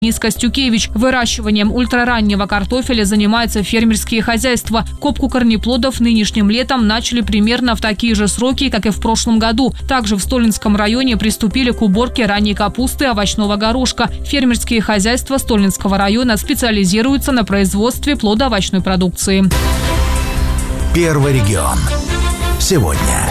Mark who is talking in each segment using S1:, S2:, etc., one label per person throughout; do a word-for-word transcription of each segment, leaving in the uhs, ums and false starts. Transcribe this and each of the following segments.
S1: Костюкевич. Выращиванием ультрараннего картофеля занимаются фермерские хозяйства. Копку корнеплодов нынешним летом начали примерно в такие же сроки, как и в прошлом году. Также в Столинском районе приступили к уборке ранней капусты и овощного горошка. Фермерские хозяйства Столинского района специализируются на производстве плодоовощной продукции.
S2: Первый регион. Сегодня.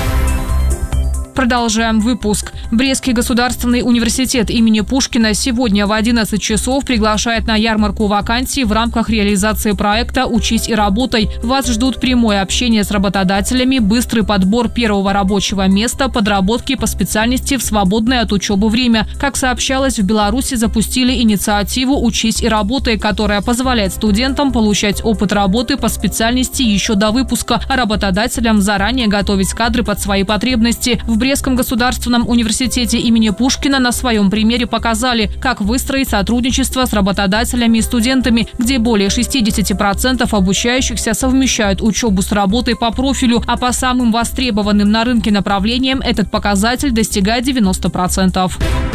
S1: Продолжаем выпуск. Брестский государственный университет имени Пушкина сегодня в одиннадцать часов приглашает на ярмарку вакансий в рамках реализации проекта «Учись и работай». Вас ждут прямое общение с работодателями, быстрый подбор первого рабочего места, подработки по специальности в свободное от учебы время. Как сообщалось, в Беларуси запустили инициативу «Учись и работай», которая позволяет студентам получать опыт работы по специальности еще до выпуска, а работодателям заранее готовить кадры под свои потребности. В Брестском государственном университете имени Пушкина на своем примере показали, как выстроить сотрудничество с работодателями и студентами, где более шестьдесят процентов обучающихся совмещают учебу с работой по профилю, а по самым востребованным на рынке направлениям этот показатель достигает девяноста процентов.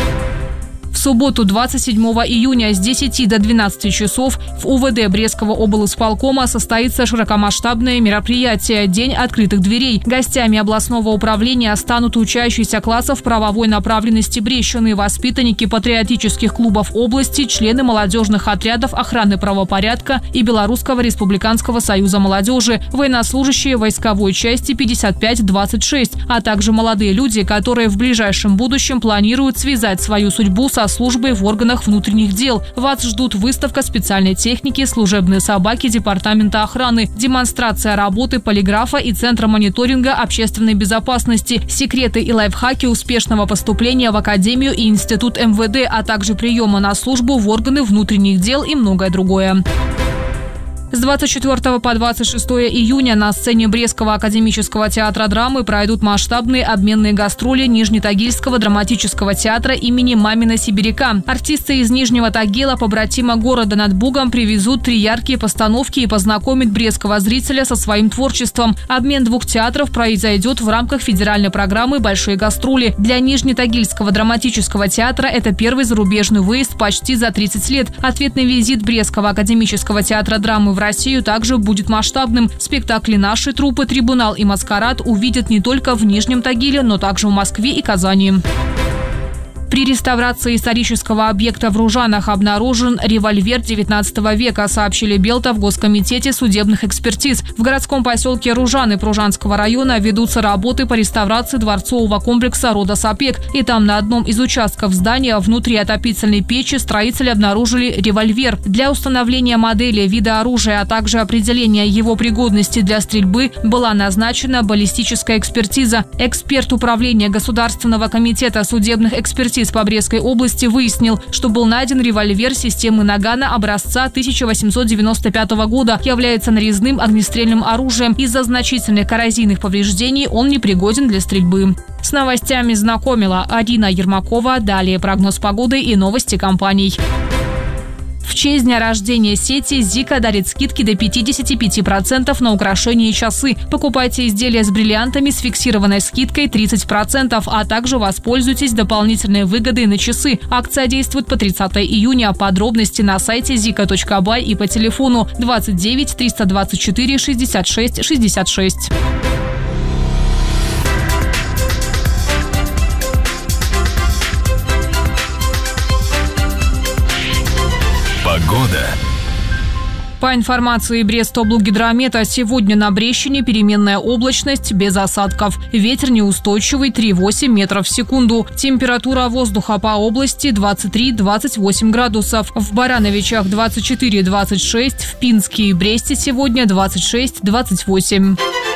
S1: В субботу, двадцать седьмого июня с десяти до двенадцати часов в УВД Брестского облисполкома состоится широкомасштабное мероприятие «День открытых дверей». Гостями областного управления станут учащиеся классов правовой направленности Брестщины, воспитанники патриотических клубов области, члены молодежных отрядов охраны правопорядка и Белорусского республиканского союза молодежи, военнослужащие войсковой части пятьдесят пять двадцать шесть, а также молодые люди, которые в ближайшем будущем планируют связать свою судьбу со службой в органах внутренних дел. Вас ждут выставка специальной техники, служебные собаки Департамента охраны, демонстрация работы полиграфа и Центра мониторинга общественной безопасности, секреты и лайфхаки успешного поступления в Академию и Институт эм вэ дэ, а также приема на службу в органы внутренних дел и многое другое. С двадцать четвёртого по двадцать шестое июня на сцене Брестского академического театра драмы пройдут масштабные обменные гастроли Нижнетагильского драматического театра имени Мамина Сибиряка. Артисты из Нижнего Тагила, побратима города над Бугом, привезут три яркие постановки и познакомят брестского зрителя со своим творчеством. Обмен двух театров произойдет в рамках федеральной программы «Большие гастроли». Для Нижнетагильского драматического театра это первый зарубежный выезд почти за тридцать лет. Ответный визит Брестского академического театра драмы в Россию также будет масштабным. Спектакли нашей труппы «Трибунал» и «Маскарад» увидят не только в Нижнем Тагиле, но также в Москве и Казани. При реставрации исторического объекта в Ружанах обнаружен револьвер девятнадцатого века, сообщили Белта в Госкомитете судебных экспертиз. В городском поселке Ружаны Пружанского района ведутся работы по реставрации дворцового комплекса рода Сапек. И там на одном из участков здания внутри отопительной печи строители обнаружили револьвер. Для установления модели, вида оружия, а также определения его пригодности для стрельбы была назначена баллистическая экспертиза. Эксперт управления Государственного комитета судебных экспертиз по Брестской области выяснил, что был найден револьвер системы Нагана образца тысяча восемьсот девяносто пятого года, является нарезным огнестрельным оружием. Из-за значительных коррозийных повреждений он непригоден для стрельбы. С новостями знакомила Арина Ермакова. Далее прогноз погоды и новости компаний. В честь дня рождения сети «Зика» дарит скидки до пятидесяти пяти процентов на украшения и часы. Покупайте изделия с бриллиантами с фиксированной скидкой тридцать процентов, а также воспользуйтесь дополнительной выгодой на часы. Акция действует по тридцатого июня. Подробности на сайте зика точка бай и по телефону двадцать девять триста двадцать четыре шестьдесят шесть шестьдесят шесть.
S2: Погода.
S1: По информации Брестоблгидромета, сегодня на Брестщине переменная облачность без осадков. Ветер неустойчивый три целых восемь десятых метров в секунду. Температура воздуха по области двадцать три — двадцать восемь градусов. В Барановичах двадцать четыре — двадцать шесть, в Пинске и Бресте сегодня двадцать шесть — двадцать восемь.